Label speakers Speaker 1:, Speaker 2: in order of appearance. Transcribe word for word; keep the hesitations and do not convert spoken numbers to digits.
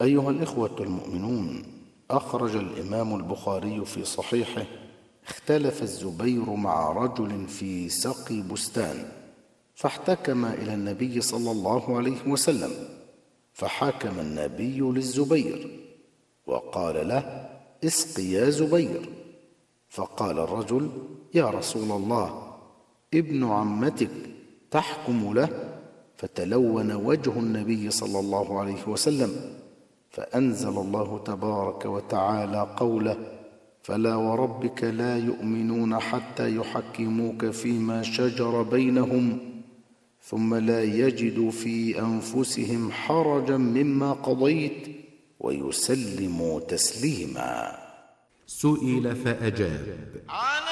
Speaker 1: أيها الإخوة المؤمنون، أخرج الإمام البخاري في صحيحه: اختلف الزبير مع رجل في سقي بستان، فاحتكم إلى النبي صلى الله عليه وسلم، فحكم النبي للزبير وقال له: اسق يا زبير. فقال الرجل: يا رسول الله، ابن عمتك تحكم له؟ فتلون وجه النبي صلى الله عليه وسلم، فأنزل الله تبارك وتعالى قوله: فلا وربك لا يؤمنون حتى يحكموك فيما شجر بينهم ثم لا يجدوا في أنفسهم حرجا مما قضيت ويسلموا تسليما.
Speaker 2: سئل فأجاب: